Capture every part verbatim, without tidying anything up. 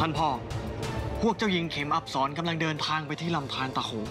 ท่านพ่อพวกเจ้าหญิงเข็มอับสรกำลังเดินทางไปที่ลำธารตะโขง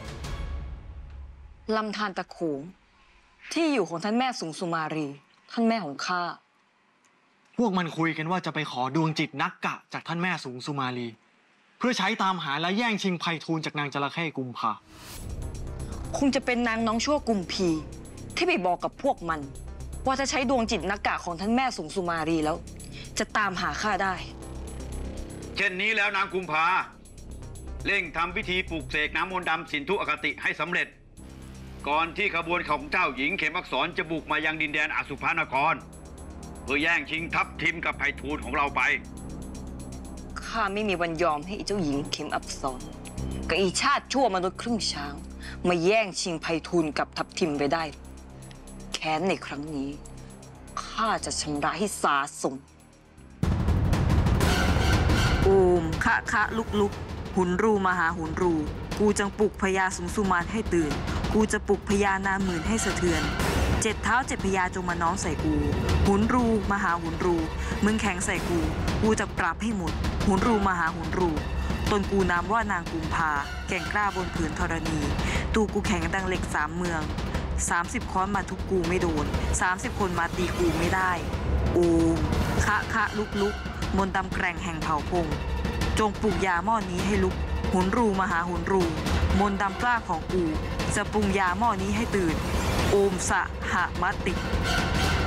ลำธารตะโขงที่อยู่ของท่านแม่สุงสุมารีท่านแม่ของข้าพวกมันคุยกันว่าจะไปขอดวงจิตนักกะจากท่านแม่สุงสุมาลีเพื่อใช้ตามหาและแย่งชิงไพฑูรย์จากนางจระเข้กุมภาคงจะเป็นนางน้องชั่วกุมพีที่ไปบอกกับพวกมันว่าจะใช้ดวงจิตนักกะของท่านแม่สุงสุมารีแล้วจะตามหาข้าได้เช่นนี้แล้วนางกุมภาเร่งทำพิธีปลุกเสกน้ำมนต์ดำสินธุอคติให้สำเร็จก่อนที่ขบวนของเจ้าหญิงเข็มอักษรจะบุกมายังดินแดนอสุภานครเพื่อแย่งชิงทัพทิมกับไพฑูรย์ของเราไปข้าไม่มีวันยอมให้เจ้าหญิงเข็มอับสรกับอีชาติชั่วมนุษย์ครึ่งช้างมาแย่งชิงไพฑูรย์กับทัพทิมไปได้แค้นในครั้งนี้ข้าจะชำระให้สาสมโอมคะคะลุกลุกหุนรูมาหาหุนรูกูจังปลุกพญาสุงสุมานให้ตื่นกูจะปลุกพญานาหมื่นให้สะเทือนเจ็ดเท้าเจ็ดพญาจงมาน้อมใส่กูหุนรูมาหาหุนรูมึงแข็งใส่กูกูจะปราบให้หมดหุนรูมาหาหุนรูตนกูนามว่านางกุมภาแก่งกล้าบนผืนธรณีตูกูแข็งดังเหล็กสามเมืองสามสิบค้อนมาทุกกูไม่โดนสามสิบคนมาตีกูไม่ได้โอมคะคะลุกลุกมนต์ดำแกร่งแห่งเผ่าพงจงปลุกยาหม้อนี้ให้ลุกหุนรูมาหาหุนรูมนต์ดำกล้าของกูจะปรุงยาหม้อนี้ให้ตื่นโอมสะหะมติ